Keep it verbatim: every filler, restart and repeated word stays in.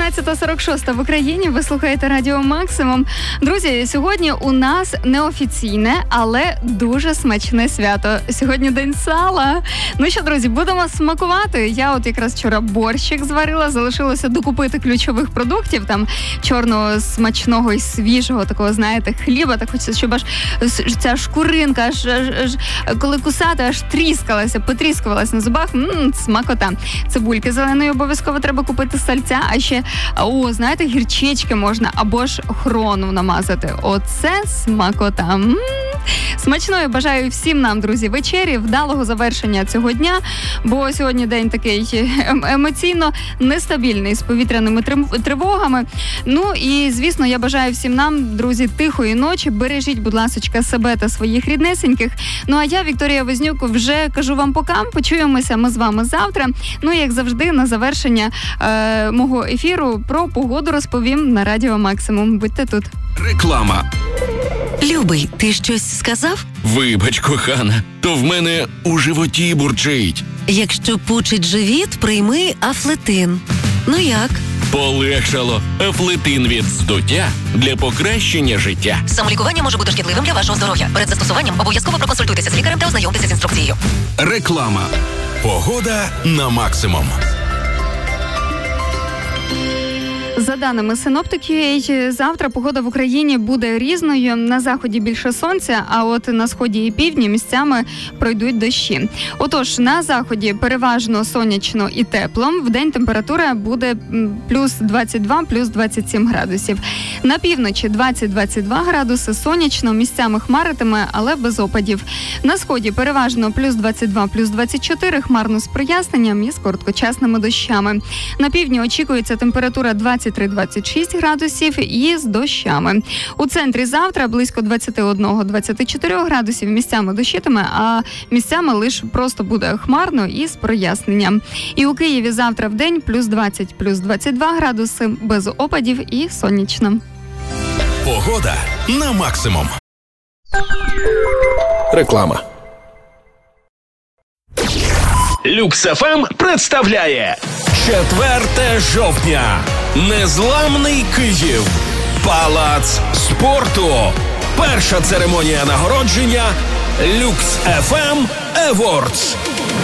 одинадцята сорок шість в Україні. Ви слухаєте Радіо Максимум. Друзі, сьогодні у нас неофіційне, але дуже смачне свято. Сьогодні день сала. Ну що, друзі, будемо смакувати. Я от якраз вчора борщик зварила, залишилося докупити ключових продуктів, там чорного, смачного і свіжого такого, знаєте, хліба. Так хочеться, щоб аж ця шкуринка, аж, аж, аж коли кусати, аж тріскалася, потріскувалася на зубах. Ммм, смакота. Цибульки зеленої обов'язково треба купити, сальця, а ще, о, знаєте, гірчички можна, або ж хрону намазати. Оце смакота. М-м-м. Смачної бажаю всім нам, друзі, вечері, вдалого завершення цього дня, бо сьогодні день такий емоційно нестабільний, з повітряними тривогами. Ну і, звісно, я бажаю всім нам, друзі, тихої ночі. Бережіть, будь ласочка, себе та своїх ріднесеньких. Ну а я, Вікторія Вознюк, вже кажу вам пока. Почуємося ми з вами завтра. Ну і, як завжди, на завершення е, мого ефіру про погоду розповім на Радіо Максимум. Будьте тут. Реклама. Любий, ти щось сказав? Вибач, кохана, то в мене у животі бурчить. Якщо пучить живіт, прийми Афлетин. Ну як? Полегшало. Афлетин від здуття для покращення життя. Самолікування може бути шкідливим для вашого здоров'я. Перед застосуванням обов'язково проконсультуйтеся з лікарем та ознайомтеся з інструкцією. Реклама. Погода на максимум. За даними синоптиків, завтра погода в Україні буде різною. На заході більше сонця, а от на сході і півдні місцями пройдуть дощі. Отож, на заході переважно сонячно і тепло. Вдень температура буде плюс двадцять два, плюс двадцять сім градусів. На півночі двадцять - двадцять два градуси, сонячно, місцями хмаритиме, але без опадів. На сході переважно плюс двадцять два, плюс двадцять чотири, хмарно з проясненням і з короткочасними дощами. На півдні очікується температура двадцять три - двадцять шість градусів і з дощами. У центрі завтра близько двадцять один - двадцять чотири градусів, місцями дощитиме, а місцями лише просто буде хмарно і з проясненням. І у Києві завтра в день плюс двадцять, плюс двадцять два градуси, без опадів і сонячно. Погода на максимум. Реклама. Люкс еф ем представляє четверте жовтня. Незламний Київ. Палац спорту. Перша церемонія нагородження Люкс еф ем Awards.